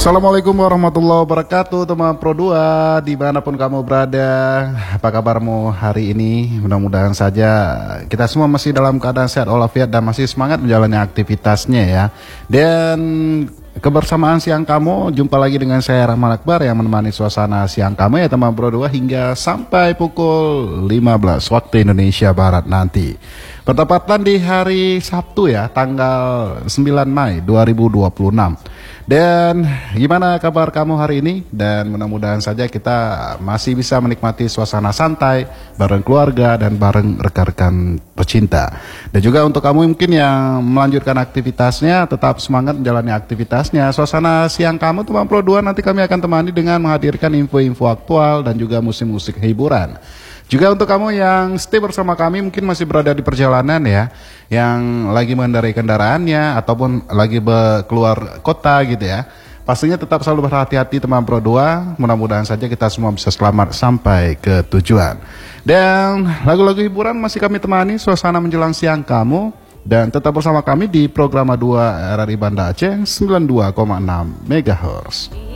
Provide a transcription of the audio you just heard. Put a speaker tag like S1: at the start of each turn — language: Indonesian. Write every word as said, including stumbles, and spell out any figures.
S1: Assalamualaikum warahmatullahi wabarakatuh, teman Pro dua dimanapun kamu berada. Apa kabarmu hari ini? Mudah-mudahan saja kita semua masih dalam keadaan sehat walafiat dan masih semangat menjalani aktivitasnya ya. Dan kebersamaan siang kamu, jumpa lagi dengan saya Rahman Akbar yang menemani suasana siang kamu ya teman Pro dua hingga sampai pukul lima belas waktu Indonesia Barat nanti. Bertepatan di hari Sabtu ya, tanggal sembilan Mei dua ribu dua puluh enam. Dan gimana kabar kamu hari ini? Dan mudah-mudahan saja kita masih bisa menikmati suasana santai bareng keluarga dan bareng rekan-rekan pecinta. Dan juga untuk kamu mungkin yang melanjutkan aktivitasnya, tetap semangat menjalani aktivitasnya. Suasana siang kamu teman Pro dua nanti kami akan temani dengan menghadirkan info-info aktual dan juga musik-musik hiburan. Juga untuk kamu yang stay bersama kami mungkin masih berada di perjalanan ya, yang lagi mengendarai kendaraannya ataupun lagi keluar kota gitu ya. Pastinya tetap selalu berhati-hati teman Pro dua, mudah-mudahan saja kita semua bisa selamat sampai ke tujuan. Dan lagu-lagu hiburan masih kami temani suasana menjelang siang kamu. Dan tetap bersama kami di Programa dua R R I Banda Aceh sembilan puluh dua koma enam megahertz.